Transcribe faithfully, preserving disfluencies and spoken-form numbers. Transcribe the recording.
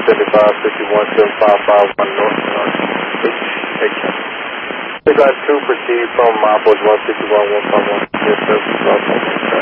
seventy-five fifty-one seven five five one North North. H. They got two proceed from Milepost one sixty-one one five one. Yes, sir.